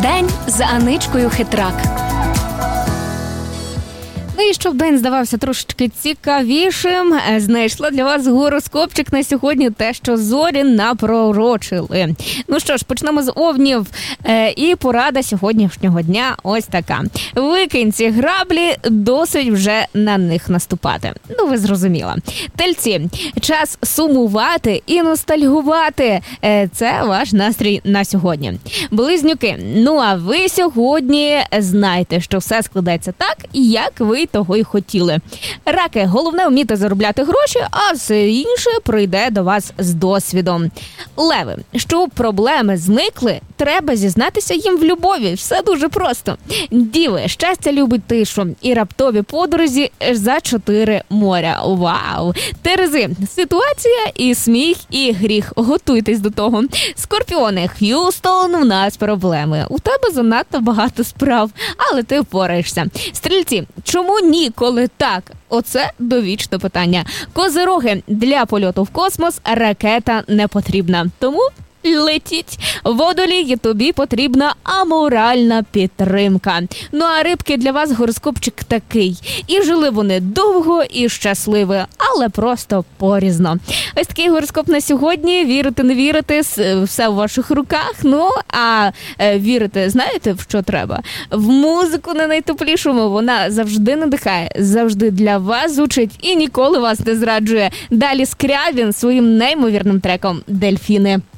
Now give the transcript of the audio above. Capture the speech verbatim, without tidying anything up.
День з Аничкою Хитрак. Ну і щоб день здавався трошечки цікавішим, знайшла для вас гороскопчик на сьогодні, те, що зорі напророчили. Ну що ж, почнемо з овнів. Е, і порада сьогоднішнього дня ось така. Викинь ці граблі, досить вже на них наступати. Ну, ви зрозуміла. Тельці, час сумувати і ностальгувати. Е, це ваш настрій на сьогодні. Близнюки, ну а ви сьогодні знайте, що все складеться так, як ви того й хотіли. Раки, головне вміти заробляти гроші, а все інше прийде до вас з досвідом. Леви, щоб проблеми зникли, треба зізнатися їм в любові. Все дуже просто. Діви, щастя любить тишу і раптові подорожі за чотири моря. Вау! Терези, ситуація і сміх, і гріх. Готуйтесь до того. Скорпіони, Х'юстон, у нас проблеми. У тебе занадто багато справ, але ти впораєшся. Стрільці, чому ніколи так? Оце довічне питання. Козироги, для польоту в космос ракета не потрібна. Тому летіть. Водолії, тобі потрібна аморальна підтримка. Ну а рибки, для вас гороскопчик такий. І жили вони довго і щасливо, але просто порізно. Ось такий гороскоп на сьогодні. Вірити, не вірити, все в ваших руках. Ну, а вірити, знаєте, в що треба? В музику на найтеплішому. Вона завжди надихає, завжди для вас звучить і ніколи вас не зраджує. Далі Скрябін своїм неймовірним треком «Дельфіни».